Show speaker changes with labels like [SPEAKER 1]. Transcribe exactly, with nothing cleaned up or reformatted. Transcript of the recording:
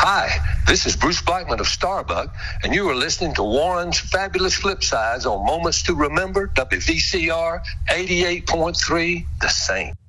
[SPEAKER 1] Hi, this is Bruce Blackman of Starbuck, and you are listening to Warren's Fabulous Flipsides on Moments to Remember, W V C R eighty-eight point three, The Saint.